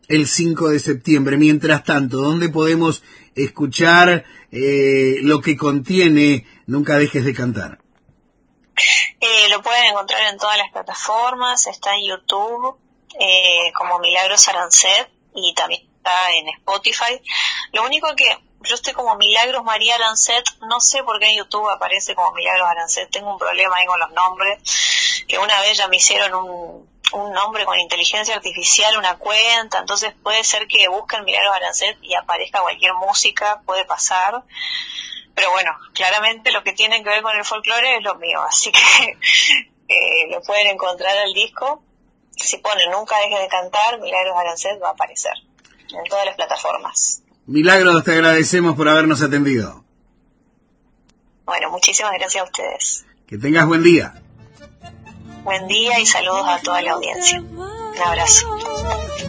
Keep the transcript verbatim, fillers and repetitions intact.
el cinco de septiembre. Mientras tanto, ¿dónde podemos escuchar eh, lo que contiene Nunca Dejes de Cantar? Eh, lo pueden encontrar en todas las plataformas, está en YouTube eh, como Milagros Arancet y también está en Spotify. Lo único que yo estoy como Milagros María Arancet, no sé por qué en YouTube aparece como Milagros Arancet, tengo un problema ahí con los nombres, que una vez ya me hicieron un, un nombre con inteligencia artificial, una cuenta, entonces puede ser que busquen Milagros Arancet y aparezca cualquier música, puede pasar. Pero bueno, claramente lo que tiene que ver con el folclore es lo mío, así que eh, lo pueden encontrar al disco. Si ponen Nunca Dejes de Cantar, Milagros Arancet va a aparecer en todas las plataformas. Milagros, te agradecemos por habernos atendido. Bueno, muchísimas gracias a ustedes. Que tengas buen día. Buen día y saludos a toda la audiencia. Un abrazo.